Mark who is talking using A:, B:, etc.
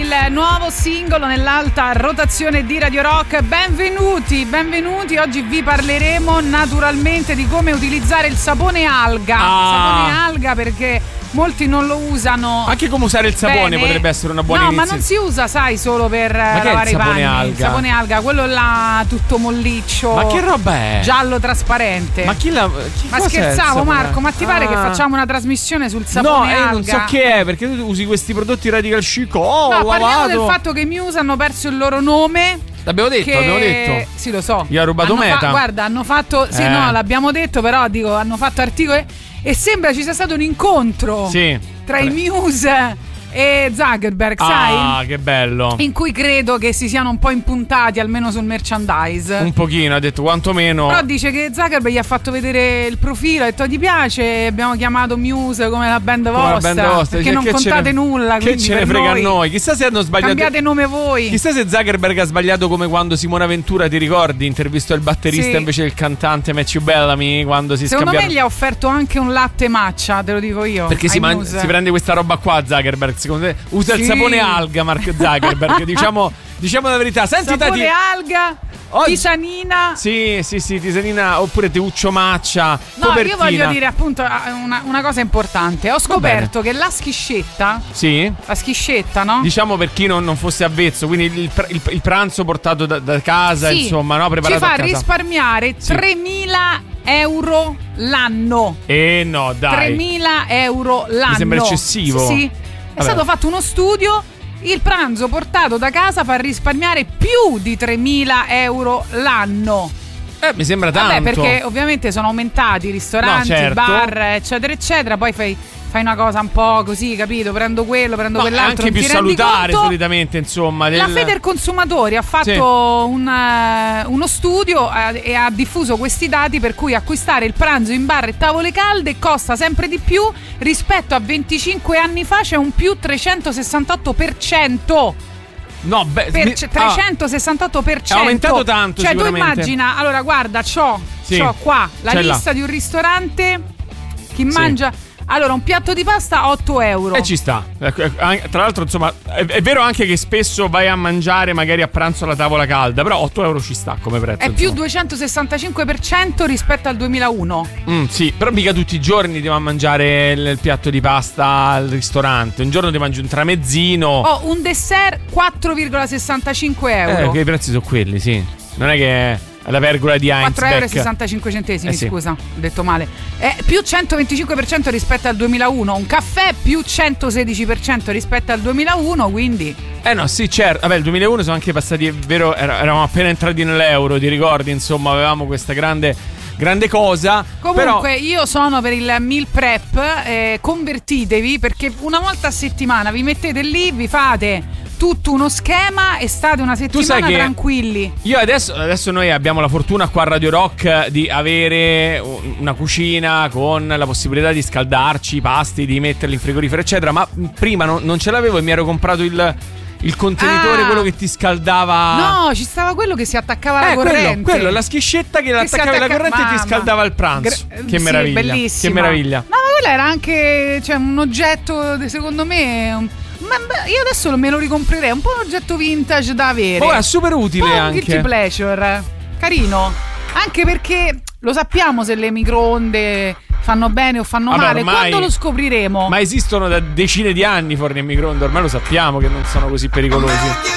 A: il nuovo singolo nell'alta rotazione di Radio Rock. Benvenuti. Oggi vi parleremo naturalmente di come utilizzare il sapone alga. Sapone alga perché molti non lo usano.
B: Anche come usare il sapone
A: bene.
B: Potrebbe essere una buona
A: inizio.
B: No,
A: ma non si usa, sai, solo per lavare i panni. Il sapone alga, quello là tutto molliccio.
B: Ma che roba è?
A: Giallo trasparente.
B: Ma
A: ma scherzavo, Marco, ma ti pare che facciamo una trasmissione sul sapone alga?
B: No, non so che è, perché tu usi questi prodotti Radical Chic.
A: No, parliamo del fatto che i Muse hanno perso il loro nome.
B: L'abbiamo detto.
A: Sì, lo so.
B: Gli ha rubato Meta.
A: Guarda, hanno fatto. Sì, no, l'abbiamo detto, però dico, hanno fatto articoli. E sembra ci sia stato un incontro tra i Muse e Zuckerberg, sai?
B: Ah, che bello.
A: In cui credo che si siano un po' impuntati, almeno sul merchandise.
B: Un pochino, ha detto quantomeno.
A: Però dice che Zuckerberg gli ha fatto vedere il profilo, ha detto ti piace? Abbiamo chiamato Muse come la band vostra. Perché non contate nulla.
B: Che ce ne frega a noi? Chissà se hanno sbagliato.
A: Cambiate nome voi.
B: Chissà se Zuckerberg ha sbagliato come quando Simona Ventura, ti ricordi? Intervistò il batterista invece del cantante Matthew Bellamy quando si scambiarono.
A: Secondo me gli ha offerto anche un latte matcha, te lo dico io.
B: Perché si prende questa roba qua Zuckerberg. Secondo te usa il sapone alga Mark Zuckerberg. diciamo la verità. Senti,
A: sapone alga, tisanina.
B: Sì, tisanina oppure teuccio matcha.
A: No, copertina. Io voglio dire appunto una cosa importante. Ho scoperto che la schiscetta.
B: Sì.
A: La schiscetta, no?
B: Diciamo per chi non fosse avvezzo, quindi il pranzo portato da casa, insomma, no? Preparato
A: ci fa
B: a casa.
A: Risparmiare 3.000 euro l'anno.
B: No, dai.
A: 3.000 euro l'anno.
B: Mi sembra eccessivo.
A: Sì. È stato fatto uno studio. Il pranzo portato da casa fa risparmiare più di 3.000 euro l'anno.
B: Mi sembra tanto.
A: Vabbè, perché ovviamente sono aumentati i ristoranti, bar, eccetera, eccetera. Poi fai una cosa un po' così, capito? Prendo quello, prendo quell'altro.
B: È anche più salutare solitamente, insomma.
A: La Federconsumatori ha fatto uno studio e ha diffuso questi dati per cui acquistare il pranzo in bar e tavole calde costa sempre di più. Rispetto a 25 anni fa c'è un più 368%.
B: No,
A: 368%.
B: È aumentato tanto,
A: cioè,
B: sicuramente.
A: Tu immagina, allora guarda, c'ho qua la lista di un ristorante. Chi mangia. Allora, un piatto di pasta 8 euro.
B: E ci sta. Tra l'altro, insomma, è vero anche che spesso vai a mangiare magari a pranzo alla tavola calda, però 8 euro ci sta come prezzo.
A: È più 265% rispetto al 2001.
B: Sì, però mica tutti i giorni ti va a mangiare il piatto di pasta al ristorante. Un giorno ti mangi un tramezzino.
A: Un dessert 4,65 euro.
B: Che i prezzi sono quelli, sì. Non è che la pergola di Heinz
A: 4,65 euro, scusa, ho detto male. Più 125% rispetto al 2001. Un caffè più 116% rispetto al 2001, quindi
B: no, sì, certo. Vabbè, il 2001 sono anche passati, è vero, eravamo appena entrati nell'euro, ti ricordi? Insomma, avevamo questa grande cosa.
A: Comunque io sono per il meal prep, convertitevi, perché una volta a settimana vi mettete lì, vi fate tutto uno schema e state una settimana tranquilli.
B: Io adesso noi abbiamo la fortuna qua a Radio Rock di avere una cucina con la possibilità di scaldarci i pasti, di metterli in frigorifero eccetera, ma prima non ce l'avevo e mi ero comprato il contenitore, quello che ti scaldava.
A: No, ci stava quello che si attaccava alla corrente.
B: Quello, la schiscetta che attaccava alla corrente e ti scaldava il pranzo. Che meraviglia.
A: Bellissima.
B: Che meraviglia.
A: No, ma quello era anche un oggetto, secondo me. Ma io adesso me lo ricomprerei. Un po' un oggetto vintage da avere.
B: È super utile anche.
A: Guilty pleasure. Carino. Anche perché lo sappiamo se le microonde fanno bene o fanno male. Quando lo scopriremo?
B: Ma esistono da decine di anni forni a microonde. Ormai lo sappiamo che non sono così pericolosi.